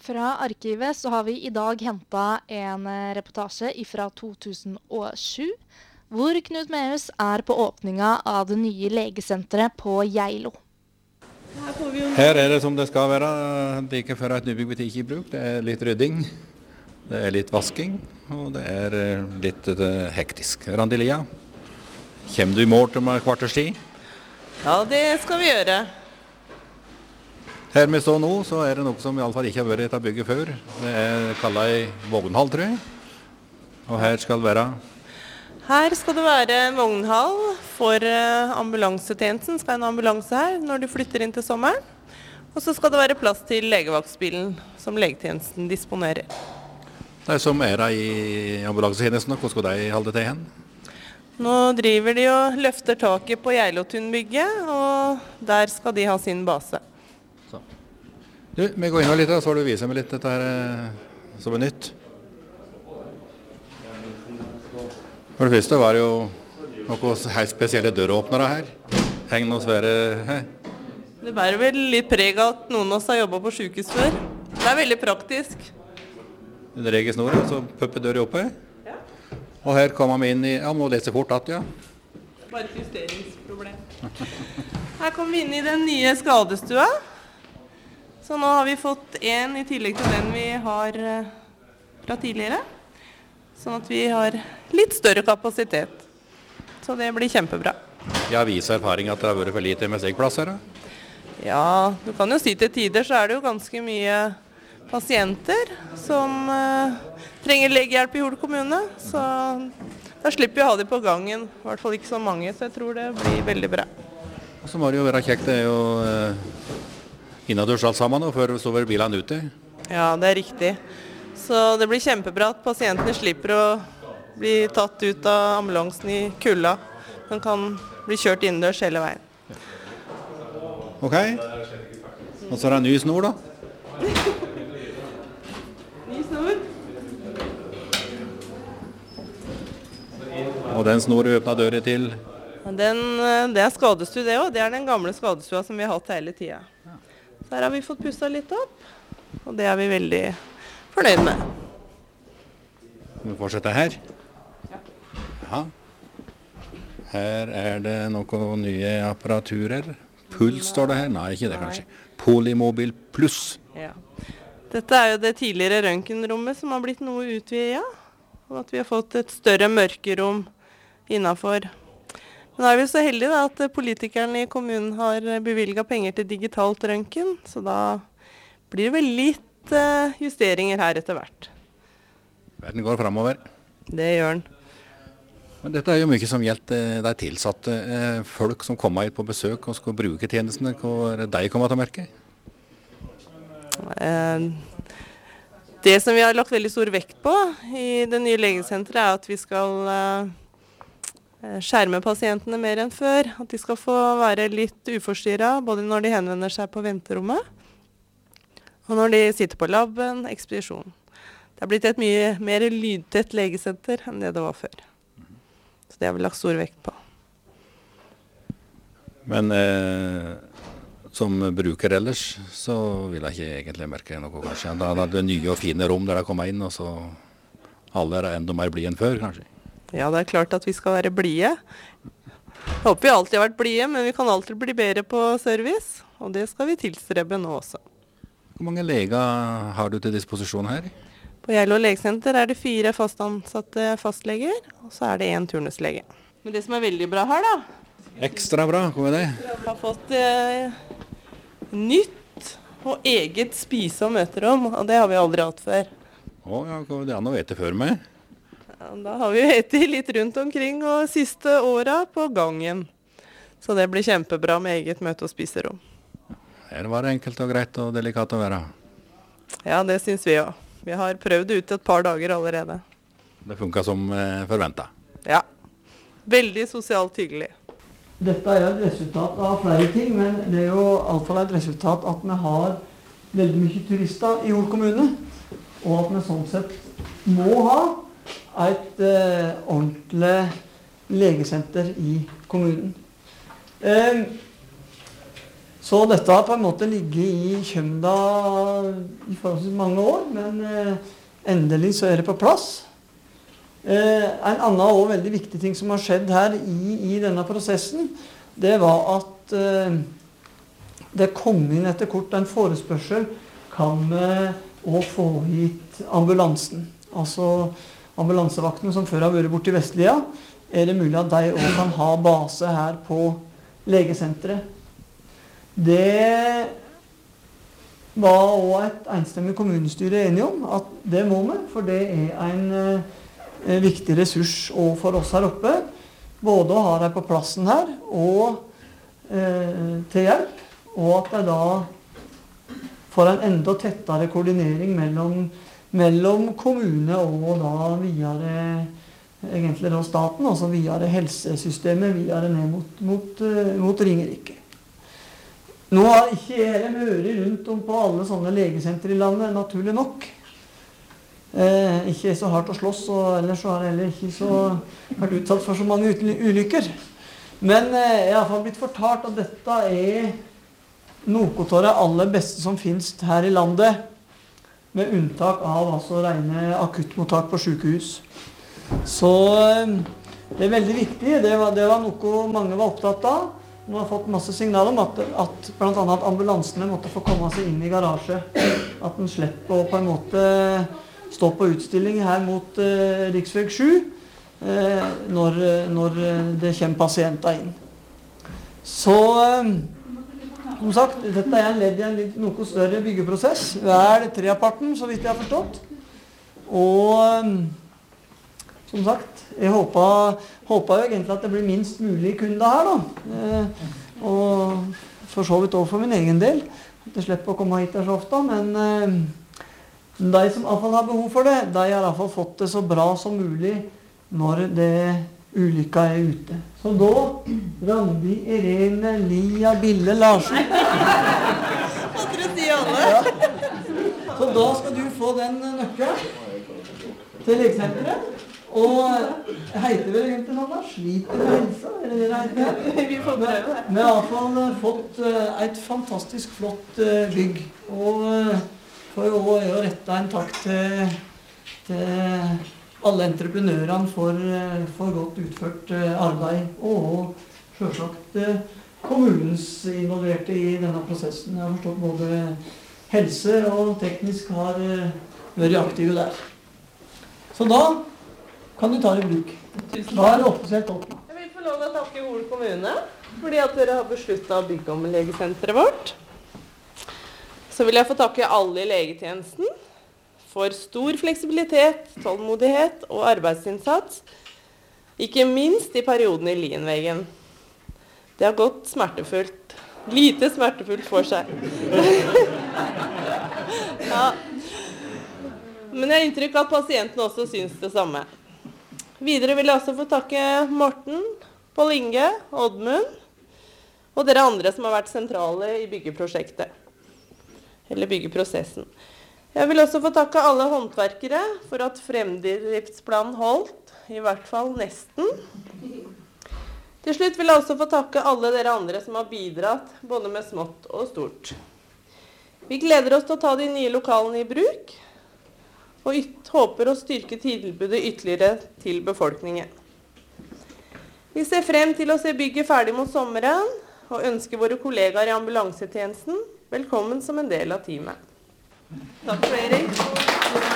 Fra arkivet så har vi I dag hentet en reportasje fra 2007, hvor Knut Mehus på åpningen av det nye legesenteret på Geilo. Her det som det skal være, like før et nybygg blir tatt I bruk. Det litt rydding, det litt vasking, og det litt hektisk. Randi Lia, kommer du I mål om en kvarters tid? Ja, det skal vi gjøre. Her vi står nå, så det noe som I alle fall ikke har vært I dette bygget før. Det kallet I vognhall, tror jeg. Og her skal det være? Her skal det være en vognhall for ambulansetjenesten. Skal en ambulanse her når de flytter inn til sommeren. Og så skal det være plass til legevaktsbilen som legetjenesten disponerer. De som I ambulansetjenesten, hvor skal de holde til hen? Nå driver de og løfter taket på Geilotun-bygget, og der skal de ha sin base. Du, vi går inn og litt, så får du vise meg litt dette her som nytt. For det første var det jo noen helt spesielle døråpnere her. Heng noe svære her. Det bærer vel litt preg av at noen av oss har jobbet på sykehus før. Det veldig praktisk. Det dreier snoret, så pupper dører oppe. Ja. Og her kommer vi inn I, ja, må lese fort at, ja. Bare et justeringsproblem. Her kommer vi inn I den nye skadestua. Så nå har vi fått en I tillegg til den vi har fra tidligere. Sånn at vi har litt større kapasitet. Så det blir kjempebra. Jeg viser erfaring at det har vært for lite med sengeplasser. Ja, du kan jo si til tider så det jo ganske mye pasienter som trenger legehjelp I Hol kommune. Så da slipper vi å ha de på gangen. I hvert fall ikke så mange, så jeg tror det blir veldig bra. Og så må det jo være kjekt, det jo innadørs alt sammen, og før står bilene ute. Ja, det riktig. Så det blir kjempebra at pasientene slipper å bli tatt ut av ambulansen I kulda. Den kan bli kjørt innendørs hele veien. Ok. Og så det en ny snor da. Ny snor. Og den snor åpnet døren til? Det skadestue det også. Det den gamle skadestua som vi har hatt hele tiden. Så her har vi fått pusset litt opp, og det vi veldig fornøyd med. Vi fortsetter her. Ja. Her det noen nye apparaturer. Puls står det her. Nei, ikke det kanskje. Polymobil Plus. Ja. Dette jo det tidligere røntgenrommet som har blitt noe utvidet, og at vi har fått et større mørkerom innenfor. Men da vi så heldige da, at politikerne I kommunen har bevilget penger til digitalt røntgen, så da blir det vel litt justeringer her etter hvert. Verden går fremover. Det gjør den. Men dette jo mye som gjelder de tilsatte folk som kommer hit på besøk og skal bruke tjenestene. Hva de kommer til å merke? Det som vi har lagt veldig stor vekt på I det nye legesenteret at vi skal skjerme pasientene mer enn før. At de skal få være litt uforstyrret, både når de henvender seg på venterommet, og når de sitter på labben, ekspedisjon. Det har blitt et mye mer lydtett legesenter enn det var før. Så det har vi lagt stor vekt på. Men som bruker ellers, så vil jeg ikke egentlig merke noe kanskje. Da det nye og fine rom der de kommer inn, og så alle enda mer blide enn før kanskje. Ja, det klart at vi skal være blide. Jeg håper vi alltid har vært blide, men vi kan alltid bli bedre på service, og det skal vi tilstrebe nå også. Hvor mange leger har du til disposisjon her? På Geilo legesenter det 4 fastansatte fastleger, og så det 1 turnuslege. Men det som veldig bra her da, ekstra bra, hva det? Vi har fått nytt og eget spise- og møterom, og det har vi aldri hatt før. Ja, det an å vite før meg. Ja, da har vi etter litt rundt omkring, og siste året på gangen. Så det blir kjempebra med eget møte- og spiserom. Her var det enkelt og greit og delikat å være. Ja, det synes vi også. Vi har prøvd det ut et par dager allerede. Det funket som forventet. Ja, veldig sosialt hyggelig. Dette et resultat av flere ting, men det jo I alle fall et resultat at vi har veldig mye turister I Hol kommune, og at vi sånn sett må ha et ordentlig legesenter I kommunen. Så dette har på en måte ligget i kjømda i forholdsvis mange år, men endelig så er det på plass. En annen og veldig viktig ting som har skjedd her i denne prosessen, det var at det kom inn etter kort en forespørsel, kan vi også få hit ambulansen. Altså ambulansevaktene som før har vært borte i Vestlia, er det mulig at de også kan ha base her på legesenteret. Det var også et enstemmig kommunestyre enige om, at det må vi, for det er en viktig ressurs for oss her oppe. Både å ha dem på plassen her, og til hjelp, og at det da får en enda tettere koordinering mellom kommune og da videre, egentlig da staten, altså videre helsesystemet, videre ned mot Ringerike. Nå har ikke jeg vært rundt om på alle sånne legesenter i landet, naturlig nok. Ikke så hardt å slåss, og ellers så har jeg heller ikke så vært utsatt for så mange ulykker. Men jeg har i hvert fall blitt fortalt at dette er noe av det aller beste som finnes her i landet, med unntak av altså rene akuttmottak på sykehus. Så det er veldig viktig, det var noe mange var opptatt av. Nå har jeg fått masse signaler om at blant annet ambulansene måtte få komme seg inn i garasje. At den slipper å på en måte stå på utstilling her mot Riksveg 7 når det kommer pasienter inn. Så som sagt, dette er en ledd i en noe større byggeprosess. Vel tredjeparten, så vidt jeg har forstått. Og som sagt, jeg håper jo egentlig at det blir minst mulig kunder her da. Og for så vidt også for min egen del. At jeg slipper å komme hit her så ofte, men de som i hvert fall har behov for det, de har i hvert fall fått det så bra som mulig når det ulykka er ute. Så da, Randi, Irene, Lia, Bille, Larsen. Måtte du si alle? Ja. Så da skal du få den nøkkelen til legesenteret. Og jeg heter vel egentlig sånn da, sliter med helsa, er det det heter? Vi får prøve det. Vi har i hvert fall fått et fantastisk flott bygg, og får jo også rette en takk til alle entreprenørene for godt utført arbeid, og selvsagt kommunens involverte i denne prosessen. Jeg har forstått både helse og teknisk har vært aktive der. Så da kan du ta det i bruk. Da er det offisielt åpnet. Jeg vil få lov til å takke Hol kommune, fordi at dere har besluttet å bygge om legesenteret vårt. Så vil jeg få takke alle i legetjenesten for stor fleksibilitet, tålmodighet og arbeidsinnsats, ikke minst i perioden i Lienvegen. Det har gått smertefullt, lite smertefullt for seg. Ja. Men jeg har inntrykk av at pasientene også syns det samme. Videre vil jeg også få takke Morten, Pål Inge, Oddmund og dere andre som har vært sentrale i byggeprosjektet, eller byggeprosessen. Jeg vil også få takke alle håndverkere for at fremdriftsplanen holdt, i hvert fall nesten. Til slutt vil jeg også få takke alle dere andre som har bidratt, både med smått og stort. Vi gleder oss til å ta de nye lokalene i bruk, og håper å styrke tilbudet ytterligere til befolkningen. Vi ser frem til å se bygget ferdig mot sommeren, og ønsker våre kollegaer i ambulansetjenesten velkommen som en del av teamet. Takk for Erik.